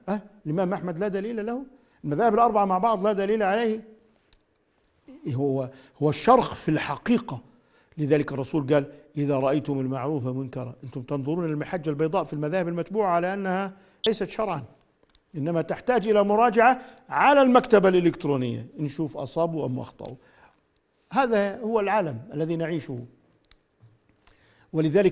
الإمام أحمد لا دليل له، المذاهب الأربعة مع بعض لا دليل عليه، هو الشرخ في الحقيقة. لذلك الرسول قال إذا رأيتم المعروف منكرا أنتم تنظرون المحجة البيضاء في المذاهب المتبوعة على أنها ليست شرعا، إنما تحتاج إلى مراجعة على المكتبة الإلكترونية نشوف أصابوا أم أخطأوا. هذا هو العالم الذي نعيشه. ولذلك